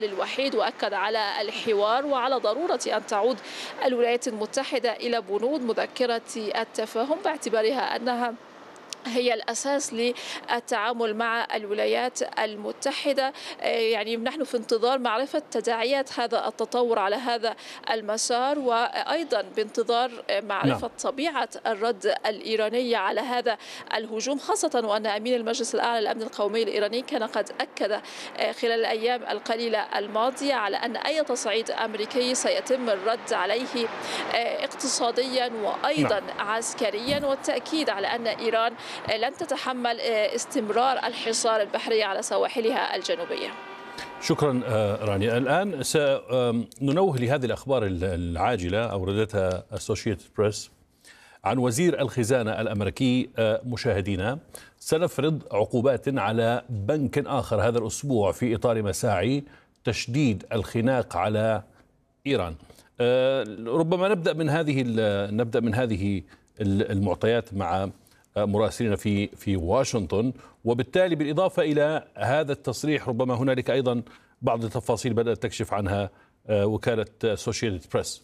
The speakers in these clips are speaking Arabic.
الوحيد، وأكد على الحوار وعلى ضرورة أن تعود الولايات المتحدة إلى بنود مذكرة التفاهم باعتبارها أنها هي الأساس للتعامل مع الولايات المتحدة. يعني نحن في انتظار معرفة تداعيات هذا التطور على هذا المسار، وأيضا بانتظار نعم. معرفة طبيعة الرد الإيراني على هذا الهجوم، خاصة وأن أمين المجلس الأعلى للأمن القومي الإيراني كان قد أكد خلال الأيام القليلة الماضية على أن أي تصعيد أمريكي سيتم الرد عليه اقتصاديا نعم. وأيضا عسكريا، والتأكيد على أن إيران لن تتحمل استمرار الحصار البحري على سواحلها الجنوبية. شكرا رانيا. الآن سننوه لهذه الأخبار العاجلة أوردتها أسوشيتد بريس عن وزير الخزانة الأمريكي. مشاهدينا، سنفرض عقوبات على بنك آخر هذا الأسبوع في إطار مساعي تشديد الخناق على إيران. ربما نبدأ من هذه المعطيات مع مراسلين في واشنطن، وبالتالي بالإضافة إلى هذا التصريح ربما هنالك أيضا بعض التفاصيل بدأت تكشف عنها وكالة أسوشيتد بريس.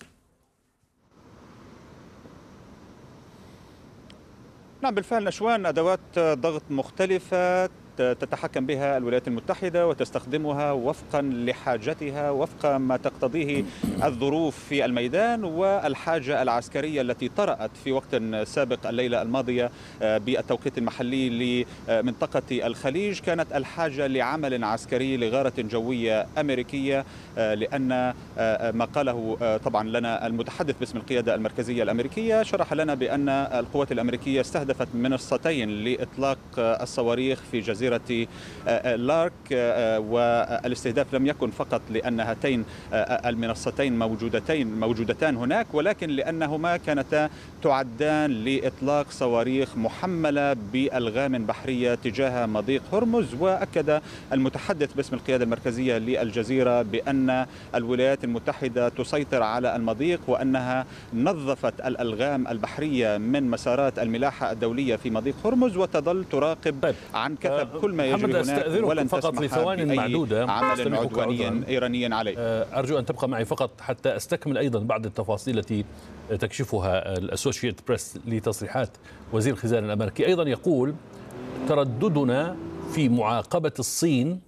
نعم بالفعل نشوان، أدوات ضغط مختلفة تتحكم بها الولايات المتحدة وتستخدمها وفقا لحاجتها، وفق ما تقتضيه الظروف في الميدان والحاجة العسكرية التي طرأت في وقت سابق الليلة الماضية بالتوقيت المحلي لمنطقة الخليج. كانت الحاجة لعمل عسكري لغارة جوية أمريكية، لأن ما قاله طبعا لنا المتحدث باسم القيادة المركزية الأمريكية شرح لنا بأن القوات الأمريكية استهدفت منصتين لإطلاق الصواريخ في جزيرة لارك، والاستهداف لم يكن فقط لأن هاتين المنصتين موجودتان هناك، ولكن لأنهما كانتا تعدان لإطلاق صواريخ محملة بألغام بحرية تجاه مضيق هرمز. وأكد المتحدث باسم القيادة المركزية للجزيرة بأن الولايات المتحدة تسيطر على المضيق، وأنها نظفت الألغام البحرية من مسارات الملاحة الدولية في مضيق هرمز، وتظل تراقب عن كثب كل ما يجري هناك، ولن فقط تسمح لثوان معدودة عمل عدواني إيراني عليه. أرجو أن تبقى معي فقط حتى أستكمل أيضا بعض التفاصيل التي تكشفها الأسوشيتد بريس لتصريحات وزير الخزانة الأمريكي. أيضا يقول: ترددنا في معاقبة الصين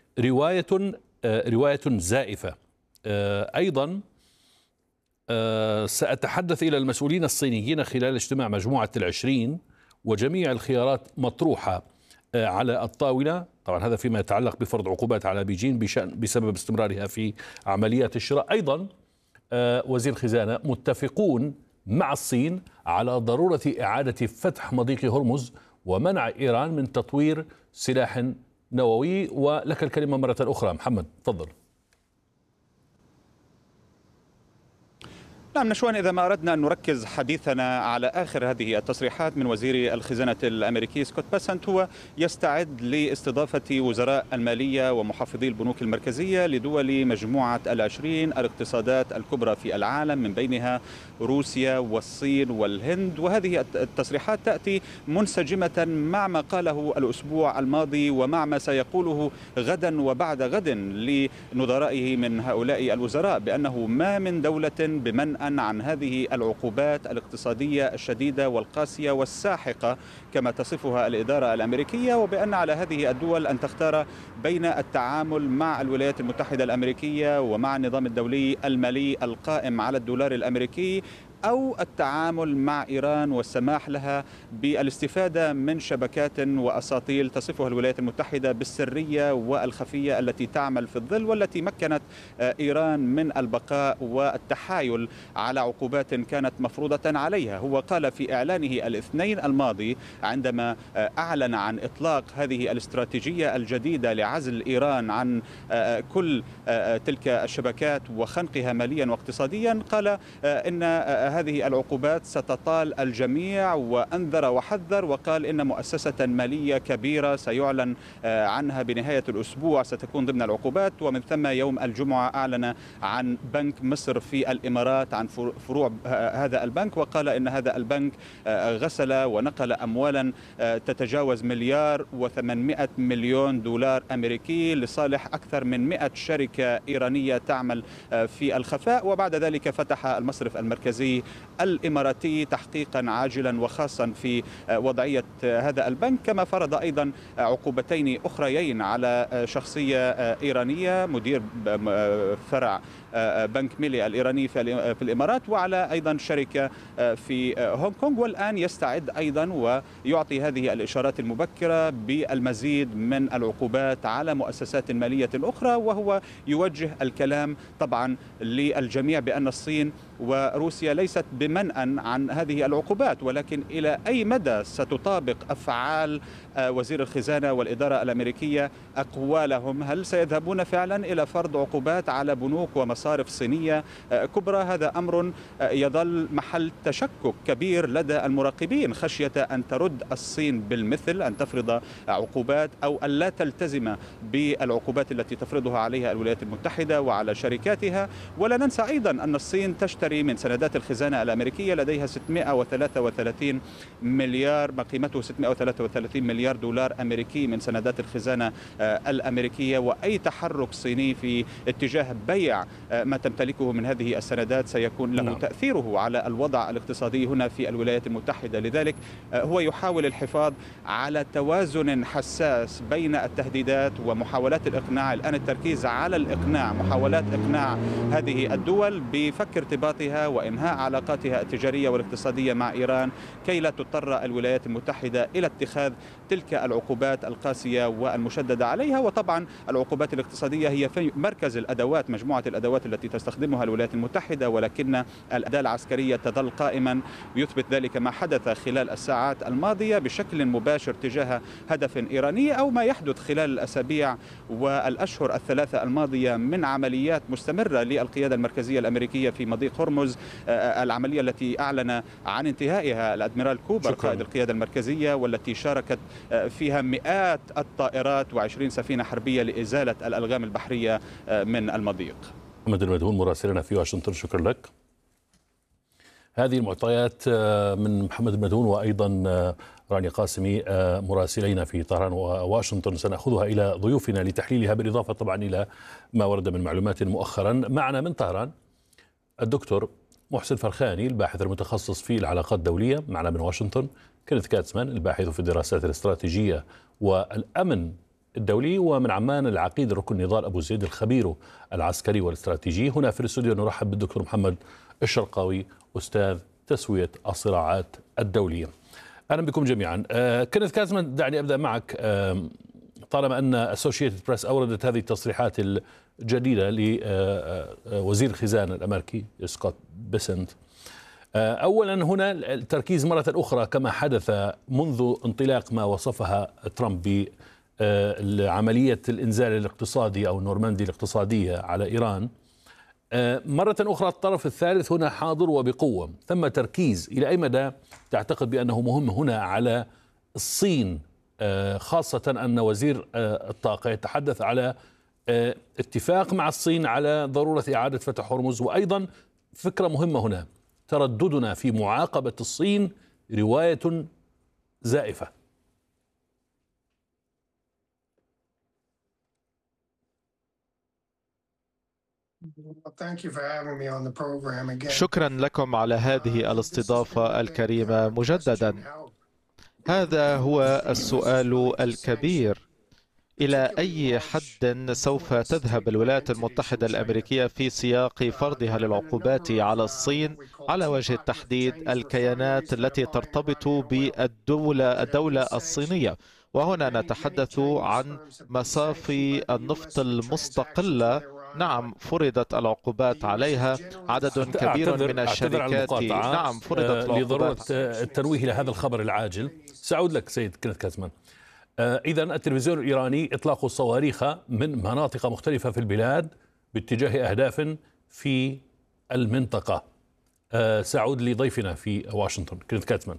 رواية زائفة. أيضا سأتحدث إلى المسؤولين الصينيين خلال اجتماع مجموعة ال20 وجميع الخيارات مطروحة على الطاولة. طبعا هذا فيما يتعلق بفرض عقوبات على بيجين بسبب استمرارها في عمليات الشراء. أيضا وزير الخزانة: متفقون مع الصين على ضرورة إعادة فتح مضيق هرمز ومنع إيران من تطوير سلاح نووي. ولك الكلمة مرة أخرى محمد، تفضل. نعم نشوان، إذا ما أردنا أن نركز حديثنا على آخر هذه التصريحات من وزير الخزانة الأمريكي سكوت بيسنت، هو يستعد لاستضافة وزراء المالية ومحافظي البنوك المركزية لدول مجموعة ال20 الاقتصادات الكبرى في العالم، من بينها روسيا والصين والهند. وهذه التصريحات تأتي منسجمة مع ما قاله الأسبوع الماضي ومع ما سيقوله غدا وبعد غد لنظرائه من هؤلاء الوزراء، بأنه ما من دولة بمنأى عن هذه العقوبات الاقتصادية الشديدة والقاسية والساحقة كما تصفها الإدارة الأمريكية، وبأن على هذه الدول أن تختار بين التعامل مع الولايات المتحدة الأمريكية ومع النظام الدولي المالي القائم على الدولار الأمريكي، أو التعامل مع إيران والسماح لها بالاستفادة من شبكات وأساطيل تصفها الولايات المتحدة بالسرية والخفية التي تعمل في الظل، والتي مكنت إيران من البقاء والتحايل على عقوبات كانت مفروضة عليها. هو قال في إعلانه الاثنين الماضي عندما أعلن عن إطلاق هذه الاستراتيجية الجديدة لعزل إيران عن كل تلك الشبكات وخنقها ماليا واقتصاديا، قال إن هذه العقوبات ستطال الجميع، وأنذر وحذر وقال إن مؤسسة مالية كبيرة سيعلن عنها بنهاية الأسبوع ستكون ضمن العقوبات. ومن ثم يوم الجمعة أعلن عن بنك مصر في الإمارات عن فروع هذا البنك، وقال إن هذا البنك غسل ونقل أموالا تتجاوز $1,800,000,000 أمريكي لصالح أكثر من 100 شركة إيرانية تعمل في الخفاء. وبعد ذلك فتح المصرف المركزي الإماراتي تحقيقا عاجلا وخاصا في وضعية هذا البنك، كما فرض أيضا عقوبتين أخريين على شخصية إيرانية مدير فرع بنك ميلي الإيراني في الإمارات، وعلى أيضا شركة في هونغ كونغ. والآن يستعد أيضا ويعطي هذه الإشارات المبكرة بالمزيد من العقوبات على مؤسسات مالية أخرى، وهو يوجه الكلام طبعا للجميع بأن الصين وروسيا ليست بمنأى عن هذه العقوبات، ولكن إلى أي مدى ستطابق أفعال وزير الخزانة والإدارة الأمريكية أقوالهم؟ هل سيذهبون فعلا إلى فرض عقوبات على بنوك ومصارف صينية كبرى؟ هذا أمر يظل محل تشكك كبير لدى المراقبين، خشية أن ترد الصين بالمثل، أن تفرض عقوبات أو أن لا تلتزم بالعقوبات التي تفرضها عليها الولايات المتحدة وعلى شركاتها. ولا ننسى أيضا أن الصين تشتري من سندات الخزانة الأمريكية، لديها 633 مليار، ما قيمته 633 مليار دولار أمريكي من سندات الخزانة الأمريكية، وأي تحرك صيني في اتجاه بيع ما تمتلكه من هذه السندات سيكون له تأثيره على الوضع الاقتصادي هنا في الولايات المتحدة. لذلك هو يحاول الحفاظ على توازن حساس بين التهديدات ومحاولات الإقناع. الآن التركيز على الإقناع، محاولات إقناع هذه الدول بفك ارتباطها وإنهاء علاقاتها التجارية والاقتصادية مع إيران، كي لا تضطر الولايات المتحدة إلى اتخاذ تلك العقوبات القاسية والمشددة عليها. وطبعا العقوبات الاقتصادية هي في مركز الأدوات، مجموعة الأدوات التي تستخدمها الولايات المتحدة، ولكن الأداة العسكرية تظل قائما. يثبت ذلك ما حدث خلال الساعات الماضية بشكل مباشر تجاه هدف إيراني، أو ما يحدث خلال الأسابيع والأشهر الثلاثة الماضية من عمليات مستمرة للقيادة المركزية الأمريكية في مضيق هرمز، العملية التي أعلن عن انتهائها الأدميرال كوبر قائد القيادة المركزية، والتي شاركت فيها مئات الطائرات و20 سفينة حربية لإزالة الألغام البحرية من المضيق. محمد المدهون مراسلنا في واشنطن، شكرا لك. هذه المعطيات من محمد المدهون وأيضا رانيا قاسمي مراسلين في طهران وواشنطن، سنأخذها إلى ضيوفنا لتحليلها، بالإضافة طبعا إلى ما ورد من معلومات مؤخرا. معنا من طهران الدكتور محسن فرخاني الباحث المتخصص في العلاقات الدولية، معنا من واشنطن كينيث كاتسمان الباحث في الدراسات الاستراتيجية والأمن الدولي، ومن عمان العقيد الركن نضال أبو زيد الخبير العسكري والاستراتيجي. هنا في الاستوديو نرحب بالدكتور محمد الشرقاوي أستاذ تسوية الصراعات الدولية. أهلا بكم جميعا. كينيث كاتسمان، دعني أبدأ معك. طالما أن أسوشيتد بريس أوردت هذه التصريحات الجديدة لوزير الخزانة الأمريكي سكوت بيسنت، أولا هنا التركيز مرة أخرى كما حدث منذ انطلاق ما وصفها ترامب بعملية الإنزال الاقتصادي أو النورماندي الاقتصادية على إيران، مرة أخرى الطرف الثالث هنا حاضر وبقوة. ثم تركيز إلى أي مدى تعتقد بأنه مهم هنا على الصين، خاصة أن وزير الطاقة يتحدث على اتفاق مع الصين على ضرورة إعادة فتح هرمز، وأيضا فكرة مهمة هنا ترددنا في معاقبة الصين رواية زائفة. شكرا لكم على هذه الاستضافة الكريمة مجددا. هذا هو السؤال الكبير: إلى أي حد سوف تذهب الولايات المتحدة الأمريكية في سياق فرضها للعقوبات على الصين، على وجه التحديد الكيانات التي ترتبط بالدولة الصينية؟ وهنا نتحدث عن مصافي النفط المستقلة. نعم، فرضت العقوبات عليها، عدد كبير من الشركات نعم فرضت لضرورة التنويه إلى هذا الخبر العاجل. سأعود لك سيد كينيث كاتسمان. إذا التلفزيون الإيراني إطلاق الصواريخ من مناطق مختلفة في البلاد باتجاه أهداف في المنطقة. سأعود لضيفنا في واشنطن كنت كاتمان.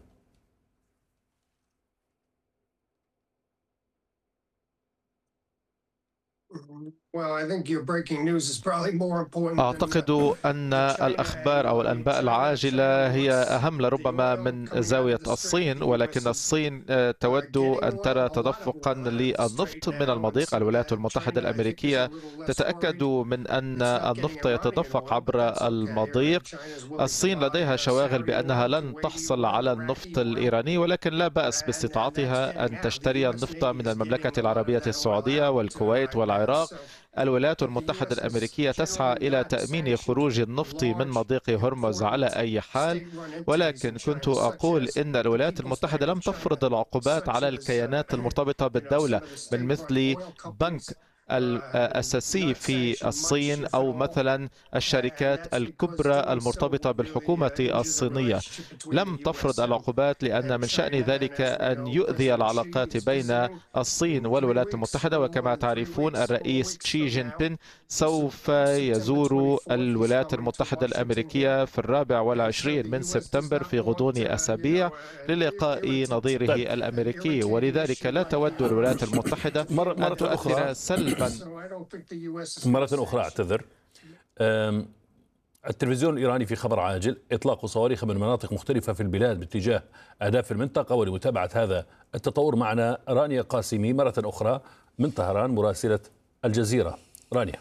أعتقد أن الأخبار أو الأنباء العاجلة هي أهم لربما من زاوية الصين، ولكن الصين تود أن ترى تدفقا للنفط من المضيق. الولايات المتحدة الأمريكية تتأكد من أن النفط يتدفق عبر المضيق. الصين لديها شواغل بأنها لن تحصل على النفط الإيراني، ولكن لا بأس باستطاعتها أن تشتري النفط من المملكة العربية السعودية والكويت والعراق. الولايات المتحدة الأمريكية تسعى إلى تأمين خروج النفط من مضيق هرمز على أي حال، ولكن كنت أقول إن الولايات المتحدة لم تفرض العقوبات على الكيانات المرتبطة بالدولة من مثل بنك الأساسي في الصين أو مثلا الشركات الكبرى المرتبطة بالحكومة الصينية. لم تفرض العقوبات لأن من شأن ذلك أن يؤذي العلاقات بين الصين والولايات المتحدة. وكما تعرفون الرئيس شي جين بين سوف يزور الولايات المتحدة الأمريكية في 24 من سبتمبر في غضون أسابيع للقاء نظيره الأمريكي، ولذلك لا تود الولايات المتحدة أن تؤثر سلبا. مرة أخرى أعتذر. التلفزيون الإيراني في خبر عاجل: إطلاق صواريخ من مناطق مختلفة في البلاد باتجاه أهداف المنطقة. ولمتابعة هذا التطور معنا رانيا قاسمي مرة أخرى من طهران مراسلة الجزيرة. رانيا.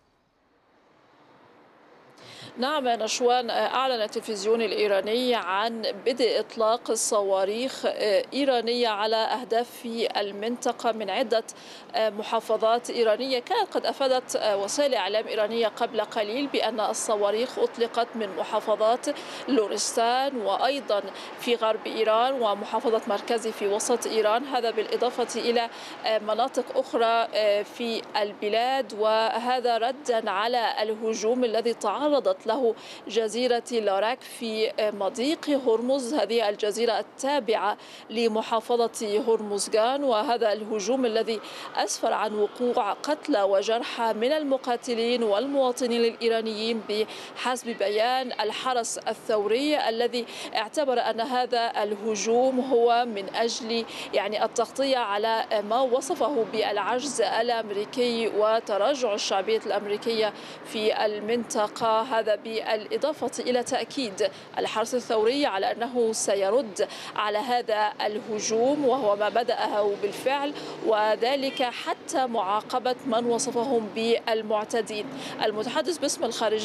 نعم نشوان، أعلن التلفزيون الإيراني عن بدء إطلاق صواريخ إيرانية على أهداف في المنطقة من عدة محافظات إيرانية. كانت قد أفادت وسائل إعلام إيرانية قبل قليل بأن الصواريخ أطلقت من محافظات لورستان وأيضا في غرب إيران ومحافظة مركزي في وسط إيران، هذا بالإضافة إلى مناطق أخرى في البلاد، وهذا ردا على الهجوم الذي تعرضت له جزيرة لاراك في مضيق هرمز، هذه الجزيرة التابعة لمحافظة هرمزغان، وهذا الهجوم الذي أسفر عن وقوع قتلى وجرحى من المقاتلين والمواطنين الإيرانيين بحسب بيان الحرس الثوري، الذي اعتبر أن هذا الهجوم هو من أجل التغطية على ما وصفه بالعجز الأمريكي وتراجع الشعبية الأمريكية في المنطقة. هذا بالإضافة إلى تأكيد الحرس الثوري على أنه سيرد على هذا الهجوم، وهو ما بدأه بالفعل، وذلك حتى معاقبة من وصفهم بالمعتدين. المتحدث باسم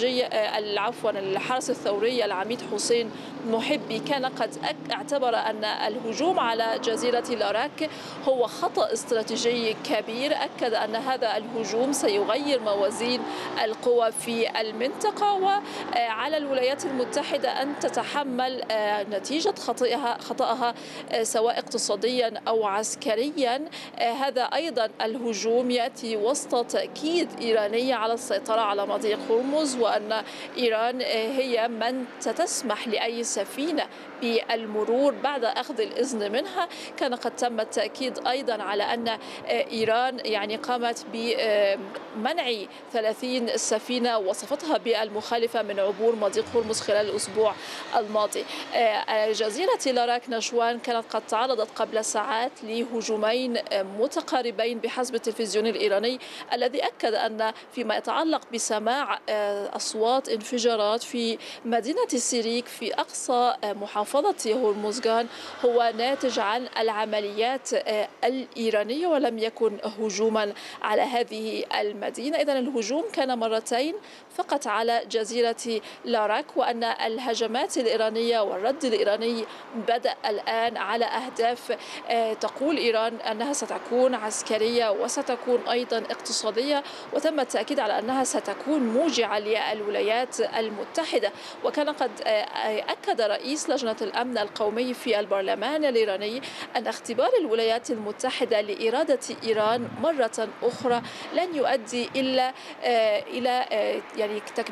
الحرس الثوري العميد حسين محبي كان قد اعتبر أن الهجوم على جزيرة لاراك هو خطأ استراتيجي كبير. أكد أن هذا الهجوم سيغير موازين القوى في المنطقة، وعلى الولايات المتحدة أن تتحمل نتيجة خطأها سواء اقتصاديا أو عسكريا. هذا أيضا الهجوم يأتي وسط تأكيد إيراني على السيطرة على مضيق هرمز، وأن إيران هي من ستسمح لأي سفينة بالمرور بعد أخذ الإذن منها. كان قد تم التأكيد أيضا على أن إيران قامت بمنع 30 سفينة وصفتها بالمخالفة من عبور مضيق هرمز خلال الأسبوع الماضي. جزيرة لاراك نشوان كانت قد تعرضت قبل ساعات لهجومين متقاربين بحسب التلفزيون الإيراني، الذي أكد أن فيما يتعلق بسماع أصوات انفجارات في مدينة سيريك في أقصى محافظة هرمزغان هو ناتج عن العمليات الإيرانية ولم يكن هجوما على هذه المدينة. إذن الهجوم كان مرتين فقط على جزيرة لاراك، وأن الهجمات الإيرانية والرد الإيراني بدأ الآن على أهداف تقول إيران أنها ستكون عسكرية وستكون أيضا اقتصادية، وتم التأكيد على أنها ستكون موجعة للولايات المتحدة. وكان قد أكد رئيس لجنة الأمن القومي في البرلمان الإيراني أن اختبار الولايات المتحدة لإرادة إيران مرة أخرى لن يؤدي إلا إلى تكبيد الولايات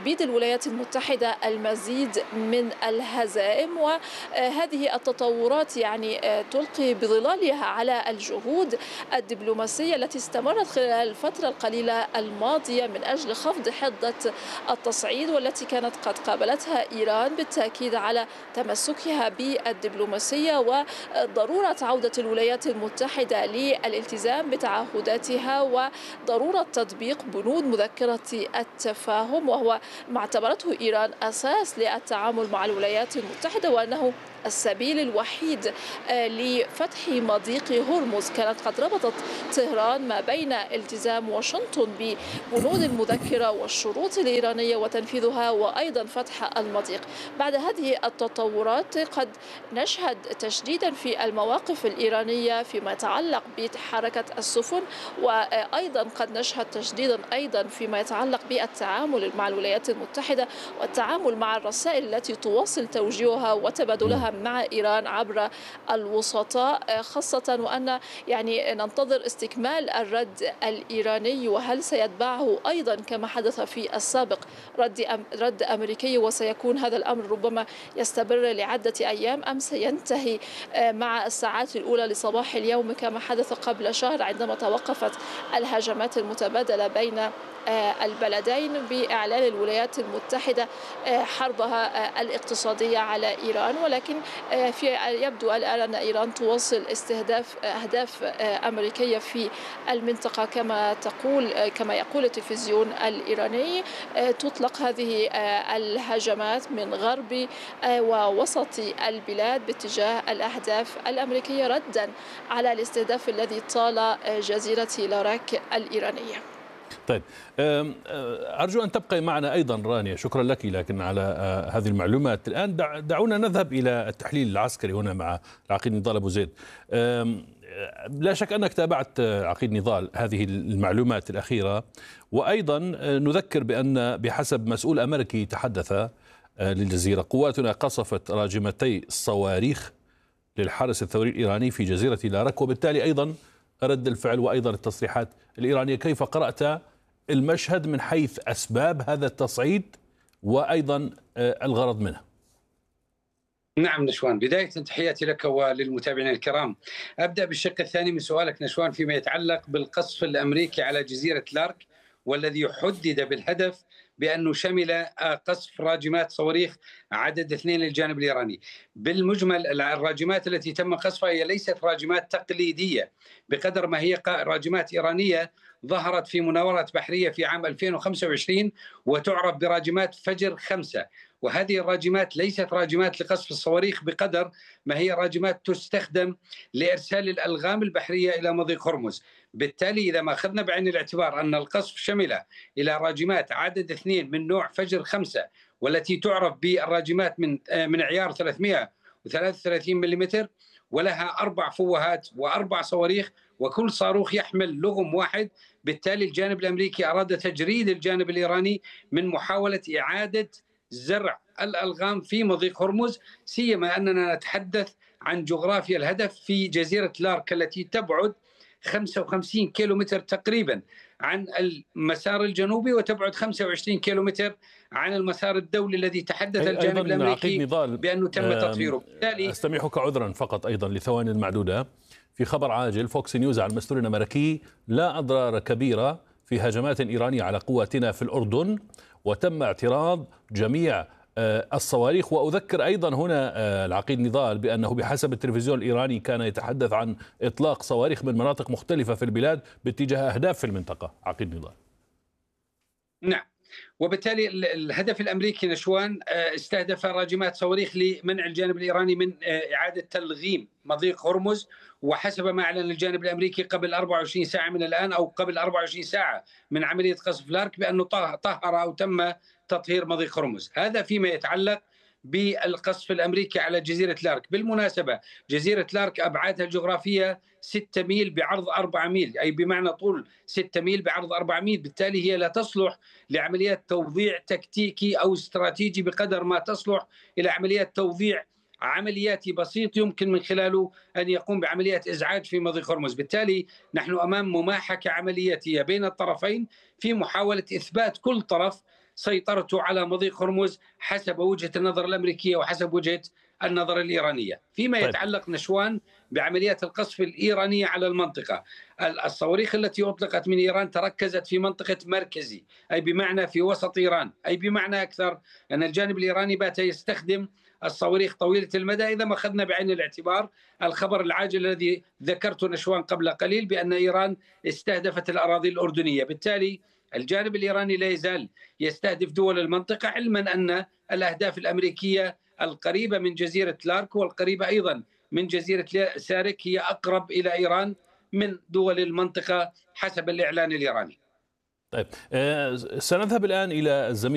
الولايات المتحدة المزيد من الهزائم، وهذه التطورات يعني تلقي بظلالها على الجهود الدبلوماسية التي استمرت خلال الفترة القليلة الماضية من أجل خفض حدة التصعيد، والتي كانت قد قابلتها إيران بالتأكيد على تمسكها بالدبلوماسية وضرورة عودة الولايات المتحدة للالتزام بتعهداتها وضرورة تطبيق بنود مذكرة التفاهم، وهو ما اعتبرته إيران أساس للتعامل مع الولايات المتحدة، وأنه السبيل الوحيد لفتح مضيق هرمز. كانت قد ربطت طهران ما بين التزام واشنطن ببنود المذكرة والشروط الإيرانية وتنفيذها وأيضا فتح المضيق. بعد هذه التطورات قد نشهد تشديدا في المواقف الإيرانية فيما يتعلق بحركة السفن، وأيضا قد نشهد تشديدا أيضا فيما يتعلق بالتعامل مع الولايات المتحدة والتعامل مع الرسائل التي تواصل توجيهها وتبادلها مع إيران عبر الوسطاء، خاصة وأن يعني ننتظر استكمال الرد الإيراني، وهل سيتبعه أيضا كما حدث في السابق رد أمريكي، وسيكون هذا الأمر ربما يستمر لعدة أيام، أم سينتهي مع الساعات الأولى لصباح اليوم كما حدث قبل شهر عندما توقفت الهجمات المتبادلة بين البلدين بإعلان الولايات المتحدة حربها الاقتصادية على إيران. ولكن يبدو الآن أن إيران تواصل استهداف أهداف أمريكية في المنطقة كما يقول التلفزيون الإيراني. تطلق هذه الهجمات من غرب ووسط البلاد باتجاه الأهداف الأمريكية ردا على الاستهداف الذي طال جزيرة لاراك الإيرانية. طيب، أرجو أن تبقي معنا أيضا رانيا، شكرا لك لكن على هذه المعلومات. الآن دعونا نذهب إلى التحليل العسكري هنا مع العقيد نضال أبو زيد. لا شك أنك تابعت عقيد نضال هذه المعلومات الأخيرة، وأيضا نذكر بأن بحسب مسؤول أمريكي تحدث للجزيرة قواتنا قصفت راجمتي الصواريخ للحرس الثوري الإيراني في جزيرة لاراك، وبالتالي أيضا رد الفعل وأيضا التصريحات الإيرانية. كيف قرأت المشهد من حيث أسباب هذا التصعيد وأيضا الغرض منه؟ نعم نشوان، بداية تحياتي لك وللمتابعين الكرام. أبدأ بالشق الثاني من سؤالك نشوان فيما يتعلق بالقصف الأمريكي على جزيرة لارك، والذي حدد بالهدف بأنه شمل قصف راجمات صواريخ عدد 2 للجانب الإيراني. بالمجمل الراجمات التي تم قصفها هي ليست راجمات تقليدية بقدر ما هي راجمات إيرانية ظهرت في مناورات بحرية في عام 2025 وتعرف براجمات فجر 5. وهذه الراجمات ليست راجمات لقصف الصواريخ بقدر ما هي راجمات تستخدم لإرسال الألغام البحرية إلى مضيق هرمز. بالتالي إذا ما أخذنا بعين الاعتبار أن القصف شمل إلى راجمات عدد 2 من نوع فجر 5، والتي تعرف بالراجمات من عيار 333 ملم، ولها 4 فوهات و4 صواريخ، وكل صاروخ يحمل لغم واحد. بالتالي الجانب الأمريكي أراد تجريد الجانب الإيراني من محاولة إعادة زرع الألغام في مضيق هرمز، سيما أننا نتحدث عن جغرافيا الهدف في جزيرة لارك التي تبعد 55 كيلومتر تقريبا عن المسار الجنوبي، وتبعد 25 كيلومتر عن المسار الدولي الذي تحدث الجانب الأمريكي بأنه تم تطهيره. أستميحك عذرا فقط أيضا لثواني المعدودة. في خبر عاجل، فوكس نيوز عن مسؤول أمريكي: لا أضرار كبيرة في هجمات إيرانية على قواتنا في الأردن، وتم اعتراض جميع الصواريخ. وأذكر أيضا هنا العقيد نضال بأنه بحسب التلفزيون الإيراني كان يتحدث عن إطلاق صواريخ من مناطق مختلفة في البلاد باتجاه أهداف في المنطقة. عقيد نضال. نعم، وبالتالي الهدف الأمريكي نشوان استهدف راجمات صواريخ لمنع الجانب الإيراني من إعادة تلغيم مضيق هرمز. وحسب ما أعلن الجانب الأمريكي قبل 24 ساعة من الآن، أو قبل 24 ساعة من عملية قصف لارك، بأنه طهر أو تم تطهير مضيق هرمز. هذا فيما يتعلق بالقصف الأمريكي على جزيرة لارك. بالمناسبة جزيرة لارك أبعادها الجغرافية 6 ميل بعرض 4 ميل، أي بمعنى طول 6 ميل بعرض 4 ميل. بالتالي هي لا تصلح لعمليات توضيع تكتيكي أو استراتيجي بقدر ما تصلح إلى عمليات توضيع عملياتي بسيط يمكن من خلاله أن يقوم بعمليات إزعاج في مضيق هرمز. بالتالي نحن أمام مماحكة عملياتية بين الطرفين في محاولة إثبات كل طرف سيطرته على مضيق هرمز حسب وجهة النظر الأمريكية وحسب وجهة النظر الإيرانية. فيما يتعلق نشوان بعمليات القصف الإيرانية على المنطقة، الصواريخ التي أطلقت من إيران تركزت في منطقة مركزي، أي بمعنى في وسط إيران، أي بمعنى أكثر أن الجانب الإيراني بات يستخدم الصواريخ طويلة المدى. إذا ما أخذنا بعين الاعتبار الخبر العاجل الذي ذكرته نشوان قبل قليل بأن إيران استهدفت الأراضي الأردنية، بالتالي الجانب الإيراني لا يزال يستهدف دول المنطقة، علما أن الأهداف الأمريكية القريبة من جزيرة لارك والقريبة أيضا من جزيرة سارك هي أقرب إلى إيران من دول المنطقة حسب الإعلان الإيراني. طيب، سنذهب الآن إلى الزميل